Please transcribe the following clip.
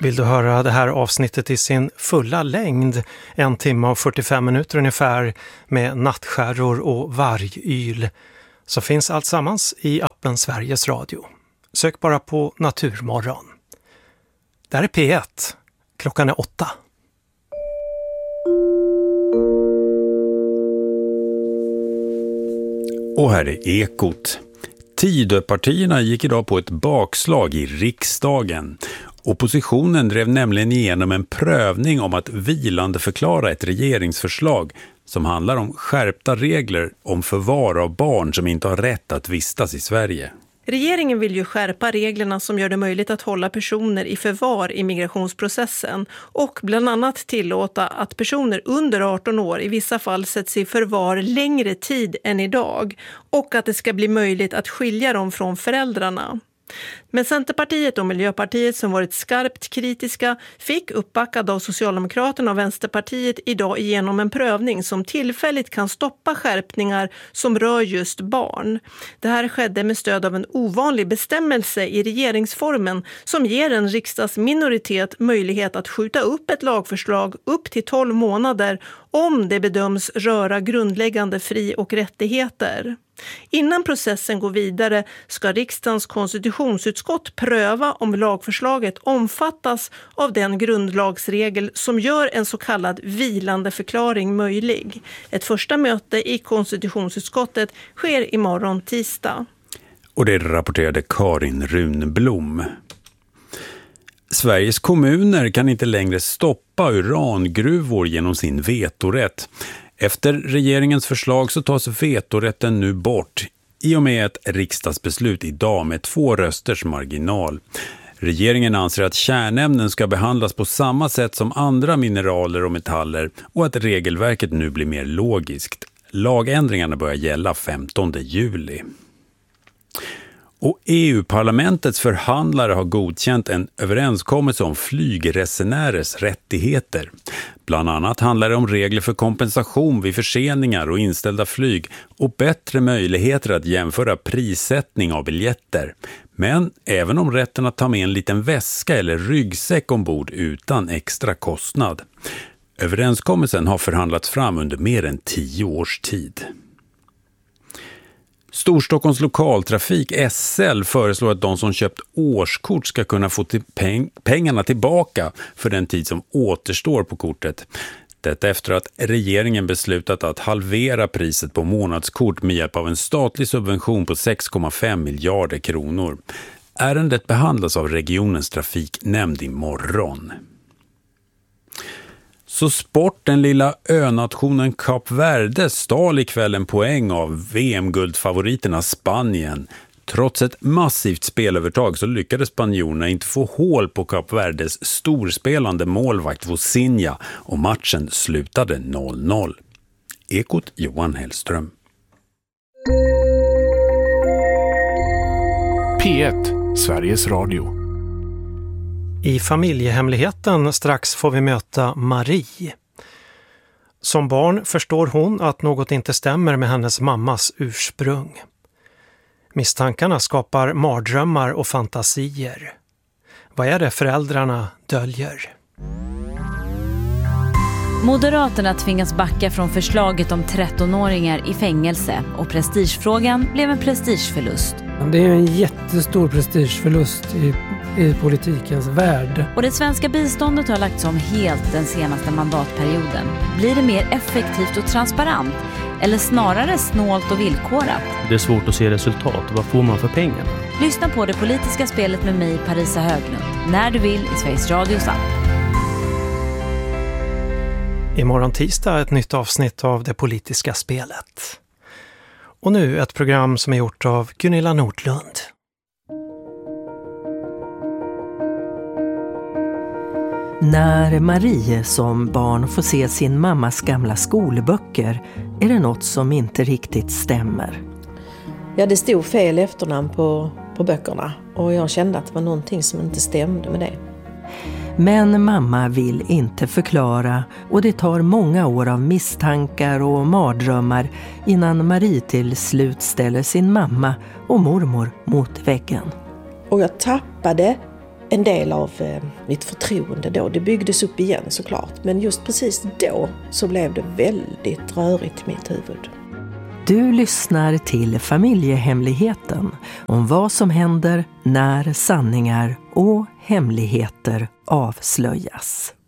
Vill du höra det här avsnittet i sin fulla längd, 1 timme och 45 minuter ungefär, med nattskärror och vargyl, så finns allt sammans i appen Sveriges Radio. Sök bara på Naturmorgon. Där är P1. Klockan är 8. Och här är Ekot. Tidöpartierna gick idag på ett bakslag i riksdagen. Oppositionen drev nämligen igenom en prövning om att vilandeförklara ett regeringsförslag som handlar om skärpta regler om förvar av barn som inte har rätt att vistas i Sverige. Regeringen vill ju skärpa reglerna som gör det möjligt att hålla personer i förvar i migrationsprocessen och bland annat tillåta att personer under 18 år i vissa fall sätts i förvar längre tid än idag och att det ska bli möjligt att skilja dem från föräldrarna. Men Centerpartiet och Miljöpartiet, som varit skarpt kritiska, fick uppbackade av Socialdemokraterna och Vänsterpartiet idag igenom en prövning som tillfälligt kan stoppa skärpningar som rör just barn. Det här skedde med stöd av en ovanlig bestämmelse i regeringsformen som ger en riksdagsminoritet möjlighet att skjuta upp ett lagförslag upp till 12 månader om det bedöms röra grundläggande fri- och rättigheter. Innan processen går vidare ska riksdagens konstitutionsutskott pröva om lagförslaget omfattas av den grundlagsregel som gör en så kallad vilandeförklaring möjlig. Ett första möte i konstitutionsutskottet sker imorgon tisdag. Och det rapporterade Karin Runblom. Sveriges kommuner kan inte längre stoppa urangruvor genom sin vetorätt. Efter regeringens förslag så tas vetorätten nu bort i och med ett riksdagsbeslut idag med 2 rösters marginal. Regeringen anser att kärnämnen ska behandlas på samma sätt som andra mineraler och metaller och att regelverket nu blir mer logiskt. Lagändringarna börjar gälla 15 juli. Och EU-parlamentets förhandlare har godkänt en överenskommelse om flygresenärers rättigheter. Bland annat handlar det om regler för kompensation vid förseningar och inställda flyg och bättre möjligheter att jämföra prissättning av biljetter. Men även om rätten att ta med en liten väska eller ryggsäck ombord utan extra kostnad. Överenskommelsen har förhandlats fram under mer än 10 års tid. Storstockholms lokaltrafik SL föreslår att de som köpt årskort ska kunna få pengarna tillbaka för den tid som återstår på kortet. Detta efter att regeringen beslutat att halvera priset på månadskort med hjälp av en statlig subvention på 6,5 miljarder kronor. Ärendet behandlas av regionens trafiknämnd imorgon. Så sporten lilla önationen Kap Verde stal ikväll en poäng av VM-guldfavoriterna Spanien. Trots ett massivt spelövertag så lyckades spanjorerna inte få hål på Kap Verdes storspelande målvakt Vosinha och matchen slutade 0-0. Ekot Johan Hellström. P1, Sveriges Radio. I familjehemligheten strax får vi möta Marie. Som barn förstår hon att något inte stämmer med hennes mammas ursprung. Misstankarna skapar mardrömmar och fantasier. Vad är det föräldrarna döljer? Moderaterna tvingas backa från förslaget om 13-åringar i fängelse och prestigefrågan blev en prestigeförlust. Det är en jättestor prestigeförlust i politikens värld. Och det svenska biståndet har lagts om helt den senaste mandatperioden. Blir det mer effektivt och transparent eller snarare snålt och villkorat? Det är svårt att se resultat. Vad får man för pengarna? Lyssna på det politiska spelet med mig, Parisa Höglund. När du vill i Sveriges Radios app. Imorgon tisdag ett nytt avsnitt av det politiska spelet. Och nu ett program som är gjort av Gunilla Nordlund. När Marie som barn får se sin mammas gamla skolböcker är det något som inte riktigt stämmer. Ja, det stod fel efternamn på böckerna och jag kände att det var någonting som inte stämde med det. Men mamma vill inte förklara och det tar många år av misstankar och mardrömmar innan Marie till slut ställer sin mamma och mormor mot väggen. Och jag tappade en del av mitt förtroende då. Det byggdes upp igen såklart. Men just precis då så blev det väldigt rörigt i mitt huvud. Du lyssnar till Familjehemligheten om vad som händer när sanningar och hemligheter avslöjas.